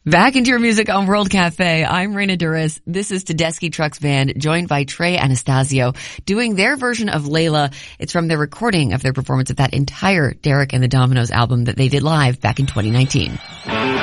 Back into your music on World Cafe. I'm Raina Duras. This is Tedeschi Trucks Band, joined by Trey Anastasio, doing their version of Layla. It's from their recording of their performance of that entire Derek and the Dominoes album that they did live back in 2019.